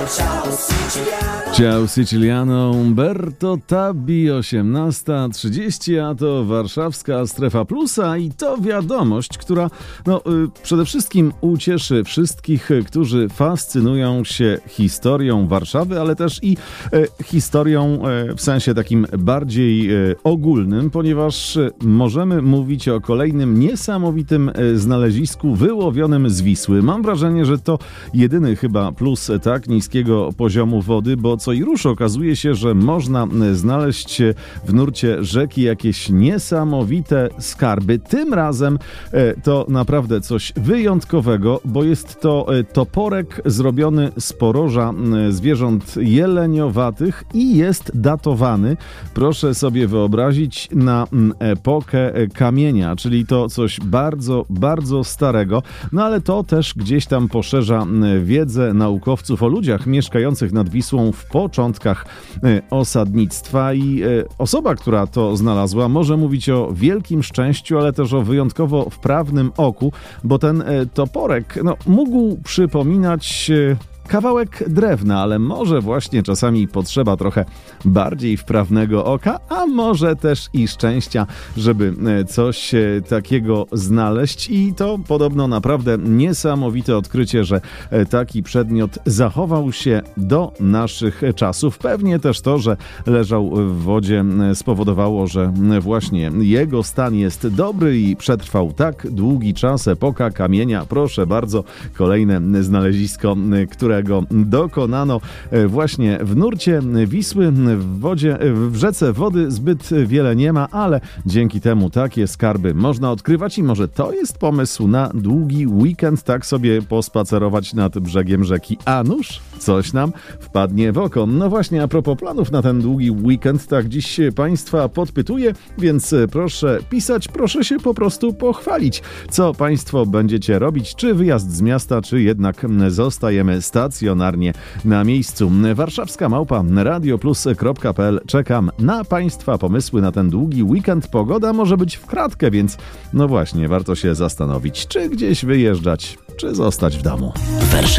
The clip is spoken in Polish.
Ciao Siciliano, Umberto Tabi, 18:30, a to warszawska Strefa Plusa i to wiadomość, która przede wszystkim ucieszy wszystkich, którzy fascynują się historią Warszawy, ale też i historią w sensie takim bardziej ogólnym, ponieważ możemy mówić o kolejnym niesamowitym znalezisku wyłowionym z Wisły. Mam wrażenie, że to jedyny chyba plus tak niskiego poziomu wody, bo co i rusz okazuje się, że można znaleźć w nurcie rzeki jakieś niesamowite skarby. Tym razem to naprawdę coś wyjątkowego, bo jest to toporek zrobiony z poroża zwierząt jeleniowatych i jest datowany, proszę sobie wyobrazić, na epokę kamienia, czyli to coś bardzo, bardzo starego. No ale to też gdzieś tam poszerza wiedzę naukowców o ludziach mieszkających nad Wisłą w początkach osadnictwa i osoba, która to znalazła, może mówić o wielkim szczęściu, ale też o wyjątkowo wprawnym oku, bo ten toporek mógł przypominać kawałek drewna, ale może właśnie czasami potrzeba trochę bardziej wprawnego oka, a może też i szczęścia, żeby coś takiego znaleźć. I to podobno naprawdę niesamowite odkrycie, że taki przedmiot zachował się do naszych czasów. Pewnie też to, że leżał w wodzie, spowodowało, że właśnie jego stan jest dobry i przetrwał tak długi czas. Epoka kamienia, proszę bardzo, kolejne znalezisko, którego dokonano właśnie w nurcie Wisły. W rzece wody zbyt wiele nie ma, ale dzięki temu takie skarby można odkrywać i może to jest pomysł na długi weekend, tak sobie pospacerować nad brzegiem rzeki. A nuż, coś nam wpadnie w oko. No właśnie, a propos planów na ten długi weekend, tak dziś Państwa podpytuję, więc proszę pisać, proszę się po prostu pochwalić. Co Państwo będziecie robić? Czy wyjazd z miasta, czy jednak zostajemy stacjonarnie na miejscu? Warszawska małpa radioplus.pl. Czekam na Państwa pomysły na ten długi weekend. Pogoda może być w kratkę, więc no właśnie, warto się zastanowić, czy gdzieś wyjeżdżać, czy zostać w domu.